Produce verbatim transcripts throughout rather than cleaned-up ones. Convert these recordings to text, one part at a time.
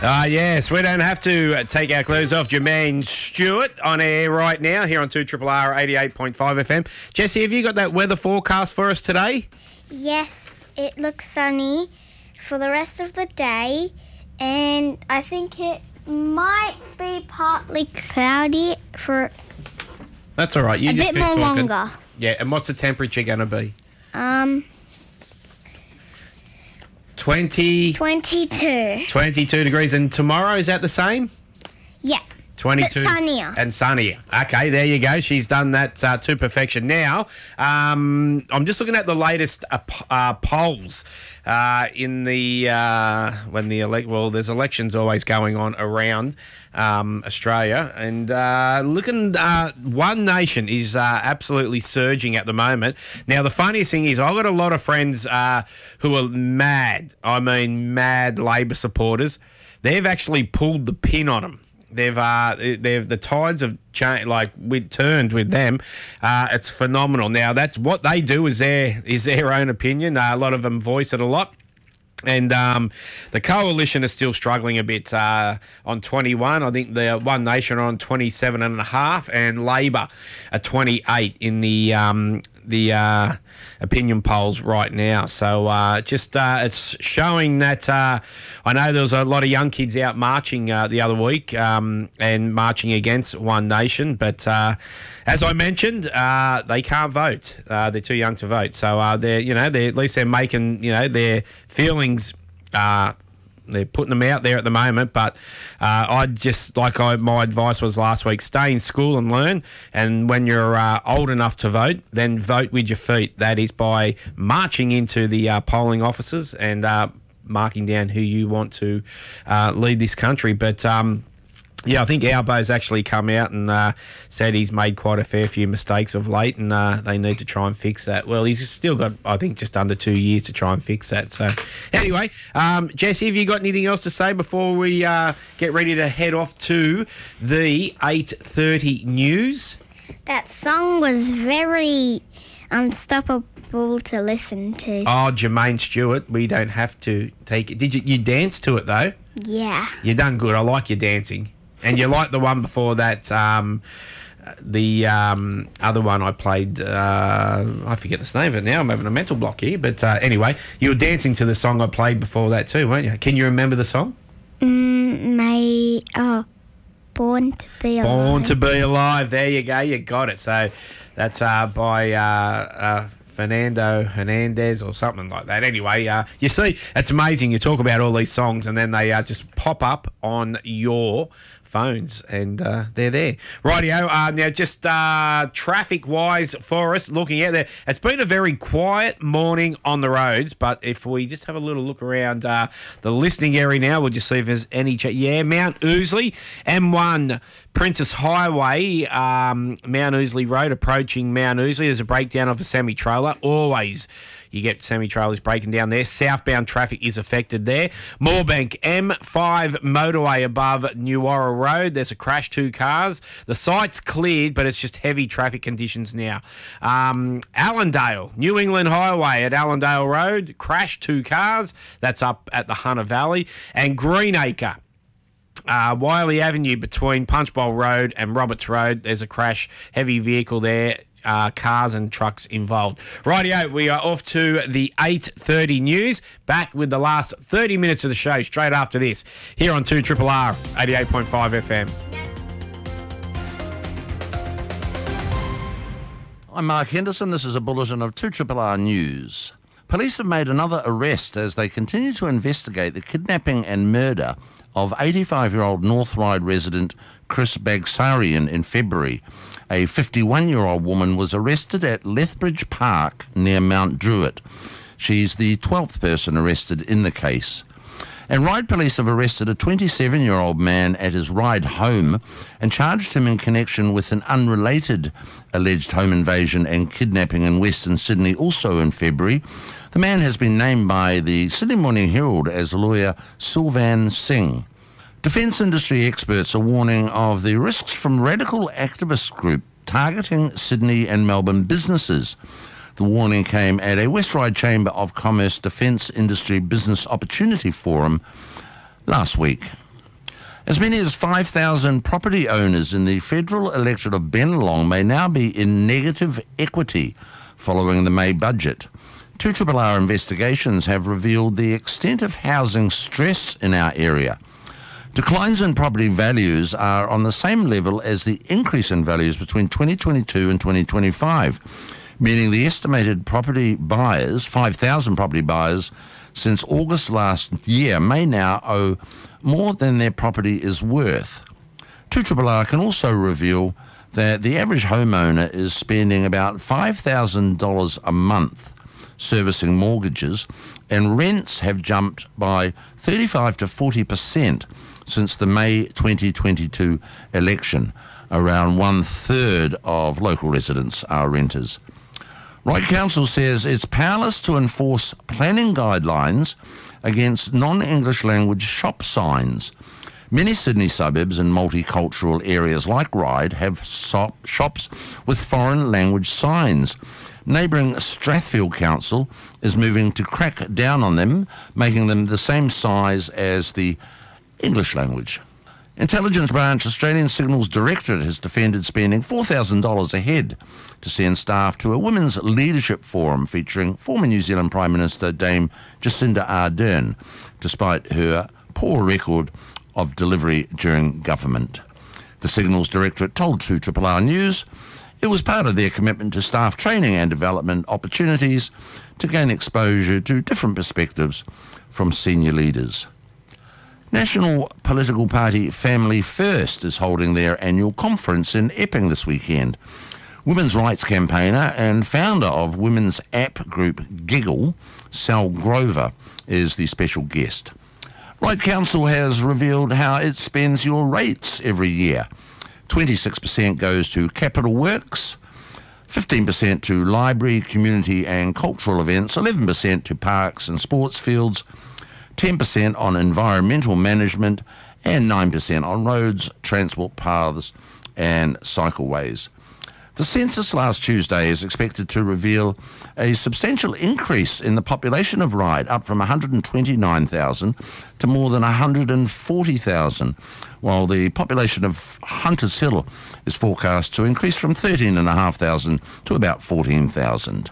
Uh, yes, we don't have to take our clothes off. Jermaine Stewart on air right now here on two R R R eighty-eight point five F M. Jessie, have you got that weather forecast for us today? Yes, it looks sunny for the rest of the day, and I think it might be partly cloudy for That's all right. You a just bit keep more talking. longer. Yeah, and what's the temperature going to be? Um, twenty twenty-two. twenty-two degrees. And tomorrow, is that the same? Yeah. twenty-two But sunnier. and sunnier. Okay, there you go. She's done that uh, to perfection. Now, um, I'm just looking at the latest uh, p- uh, polls uh, in the uh, when the elect. Well, there's elections always going on around um, Australia, and uh, looking, uh, One Nation is uh, absolutely surging at the moment. Now, the funniest thing is, I've got a lot of friends uh, who are mad. I mean, mad Labor supporters. They've actually pulled the pin on them. They've, uh, they've the tides have changed, like we turned with them. Uh, it's phenomenal. Now that's what they do is their is their own opinion. Uh, a lot of them voice it a lot. And um, the coalition is still struggling a bit uh, on twenty-one. I think the One Nation are on twenty-seven and a half, and Labor are twenty-eight in the um, the uh, opinion polls right now. So uh, just uh, it's showing that uh, I know there was a lot of young kids out marching uh, the other week um, and marching against One Nation, but uh, as I mentioned, uh, they can't vote. Uh, they're too young to vote. So uh, they're you know they at least they're making you know their feelings. Uh, they're putting them out there at the moment, but uh, I just like I my advice was last week: stay in school and learn. And when you're uh, old enough to vote, then vote with your feet. That is by marching into the uh, polling offices and uh, marking down who you want to uh, lead this country. But um, yeah, I think Albo's actually come out and uh, said he's made quite a fair few mistakes of late, and uh, they need to try and fix that. Well, he's still got, I think, just under two years to try and fix that. So, anyway, um, Jessie, have you got anything else to say before we uh, get ready to head off to the eight thirty news? That song was very unstoppable to listen to. Oh, Jermaine Stewart, we don't have to take it. Did you, you dance to it, though? Yeah. You done good. I like your dancing. And you like the one before that, um, the um, other one I played, uh, I forget the name of it now. I'm having a mental block here. But uh, anyway, you were dancing to the song I played before that too, weren't you? Can you remember the song? Mm, my, oh, Born to Be Alive. Born to Be Alive. There you go. You got it. So that's uh, by uh, uh, Fernando Hernandez or something like that. Anyway, uh, you see, it's amazing. You talk about all these songs and then they uh, just pop up on your phones and uh, they're there. Rightio, uh, now just uh, traffic-wise for us, looking out there, it's been a very quiet morning on the roads, but if we just have a little look around uh, the listening area now, we'll just see if there's any... Ch- yeah, Mount Ousley, M one Princess Highway, um, Mount Ousley Road, approaching Mount Ousley. There's a breakdown of a semi-trailer. Always you get semi-trailers breaking down there. Southbound traffic is affected there. Moorebank, M five motorway above Newara Road. There's a crash, two cars. The site's cleared, but it's just heavy traffic conditions now. Um, Allendale, New England Highway at Allendale Road. Crash, two cars. That's up at the Hunter Valley. And Greenacre. Uh, Wiley Avenue between Punchbowl Road and Roberts Road. There's a crash, heavy vehicle there. Uh, cars and trucks involved. Rightio, we are off to the eight thirty news. Back with the last thirty minutes of the show straight after this here on two R R R eighty-eight point five F M. I'm Mark Henderson. This is a bulletin of two R R R News. Police have made another arrest as they continue to investigate the kidnapping and murder of eighty-five-year-old North Ryde resident Chris Bagsarian in February. A fifty-one-year-old woman was arrested at Lethbridge Park near Mount Druitt. She's the twelfth person arrested in the case. And Ryde police have arrested a twenty-seven-year-old man at his Ryde home and charged him in connection with an unrelated alleged home invasion and kidnapping in Western Sydney also in February. The man has been named by the Sydney Morning Herald as lawyer Sylvan Singh. Defence industry experts are warning of the risks from radical activist group targeting Sydney and Melbourne businesses. The warning came at a West Ryde Chamber of Commerce Defence Industry Business Opportunity Forum last week. As many as five thousand property owners in the federal electorate of Bennelong may now be in negative equity following the May budget. Two R R R investigations have revealed the extent of housing stress in our area. Declines in property values are on the same level as the increase in values between twenty twenty-two and twenty twenty-five, meaning the estimated property buyers, five thousand property buyers, since August last year may now owe more than their property is worth. two R R R can also reveal that the average homeowner is spending about five thousand dollars a month servicing mortgages, and rents have jumped by thirty-five to forty percent since the May twenty twenty-two election. Around one-third of local residents are renters. Ryde Council says it's powerless to enforce planning guidelines against non-English language shop signs. Many Sydney suburbs and multicultural areas like Ryde have shop, shops with foreign language signs. Neighbouring Strathfield Council is moving to crack down on them, making them the same size as the English language. Intelligence Branch Australian Signals Directorate has defended spending four thousand dollars a head to send staff to a women's leadership forum featuring former New Zealand Prime Minister Dame Jacinda Ardern, despite her poor record of delivery during government. The Signals Directorate told two R R R News it was part of their commitment to staff training and development opportunities to gain exposure to different perspectives from senior leaders. National political party Family First is holding their annual conference in Epping this weekend. Women's rights campaigner and founder of women's app group Giggle, Sal Grover, is the special guest. Ryde Council has revealed how it spends your rates every year. twenty-six percent goes to capital works, fifteen percent to library, community and cultural events, eleven percent to parks and sports fields, ten percent on environmental management, and nine percent on roads, transport paths and cycleways. The census last Tuesday is expected to reveal a substantial increase in the population of Ryde, up from one hundred twenty-nine thousand to more than one hundred forty thousand, while the population of Hunters Hill is forecast to increase from thirteen thousand five hundred to about fourteen thousand.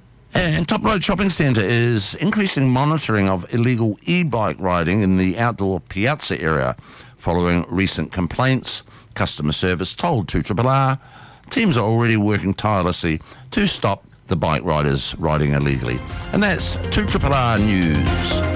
And Top Road Shopping Centre is increasing monitoring of illegal e-bike riding in the outdoor piazza area following recent complaints. Customer service told two R R R teams are already working tirelessly to stop the bike riders riding illegally. And that's two R R R News.